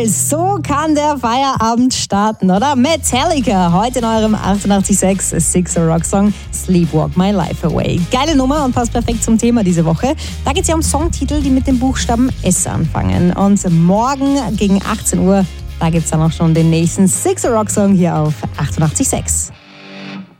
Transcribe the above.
Jawohl, so kann der Feierabend starten, oder? Metallica, heute in eurem 88.6 Sixer Rock Song Sleepwalk My Life Away. Geile Nummer und passt perfekt zum Thema diese Woche. Da geht es ja um Songtitel, die mit dem Buchstaben S anfangen. Und morgen gegen 18 Uhr, da gibt es dann auch schon den nächsten Sixer Rock Song hier auf 88.6.